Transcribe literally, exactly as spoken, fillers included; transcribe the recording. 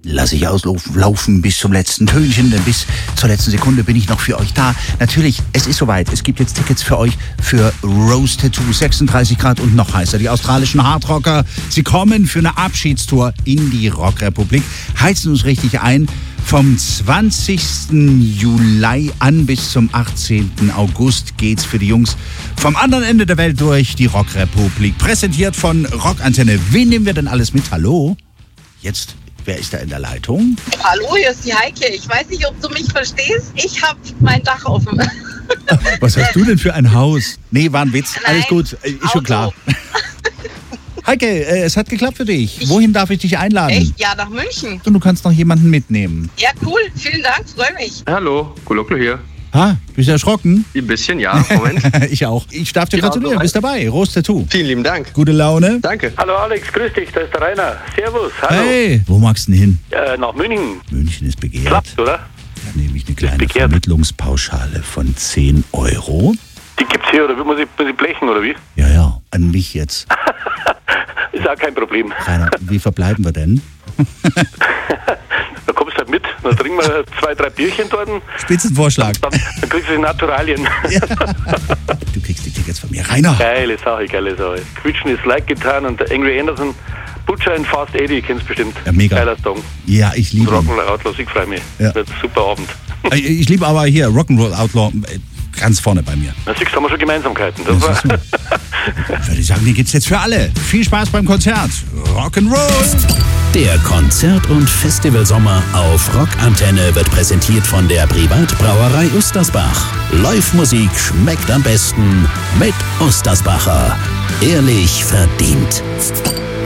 lasse ich auslaufen bis zum letzten Tönchen, denn bis zur letzten Sekunde bin ich noch für euch da. Natürlich, es ist soweit. Es gibt jetzt Tickets für euch für Rose Tattoo, sechsunddreißig Grad und noch heißer. Die australischen Hardrocker, sie kommen für eine Abschiedstour in die Rockrepublik, heizen uns richtig ein. Vom zwanzigsten Juli an bis zum achtzehnten August geht's für die Jungs vom anderen Ende der Welt durch die Rockrepublik. Präsentiert von Rockantenne. Wen nehmen wir denn alles mit? Hallo? Jetzt, wer ist da in der Leitung? Hallo, hier ist die Heike. Ich weiß nicht, ob du mich verstehst. Ich habe mein Dach offen. Was hast du denn für ein Haus? Nee, war ein Witz. Nein, alles gut, ist Auto. schon klar. Heike, äh, es hat geklappt für dich. Ich Wohin darf ich dich einladen? Echt? Ja, nach München. Und du kannst noch jemanden mitnehmen. Ja, cool. Vielen Dank. Freue mich. Hallo, Koloklo hier. Ha, bist du erschrocken? Ein bisschen, ja. Moment. Ich auch. Ich darf dir Ja, gratulieren. so Bist dabei. Rose Tattoo. Vielen lieben Dank. Gute Laune. Danke. Hallo Alex, grüß dich, da ist der Rainer. Servus, hallo. Hey, wo magst du denn hin? Äh, nach München. München ist begehrt. Klappt, oder? Da nehme ich eine kleine begehrt. Vermittlungspauschale von zehn Euro. Die gibt's hier, oder muss ich, muss ich blechen, oder wie? Ja, ja, an mich jetzt. Ist auch kein Problem. Rainer, wie verbleiben wir denn? Da kommst du halt mit, dann trinken wir zwei, drei Bierchen dort. Spitzenvorschlag. Dann, dann kriegst du die Naturalien. Ja. Du kriegst die Tickets von mir. Rainer. Geile Sache, geile Sache. Quietschen ist like getan und der Angry Anderson, Butcher in Fast Eddie, kennst du bestimmt. Ja, mega. Geiler Song. Ja, ich liebe ihn. Rock'n'Roll Outlaws, ich freue mich. Ja. Wird ein super Abend. Ich liebe aber hier Rock'n'Roll Outlaw äh, ganz vorne bei mir. Na siehst du, haben wir schon Gemeinsamkeiten. Das Das war ist so. Würde ich sagen, die gibt's jetzt für alle. Viel Spaß beim Konzert. Rock'n'Roll. Der Konzert- und Festivalsommer auf Rockantenne wird präsentiert von der Privatbrauerei Ustersbach. Live-Musik schmeckt am besten mit Ustersbacher. Ehrlich verdient.